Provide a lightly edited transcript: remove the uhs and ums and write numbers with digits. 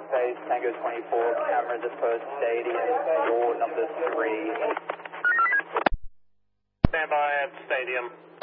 base, Tango 24, cameras at first stadium, door number 3. Stand by at stadium.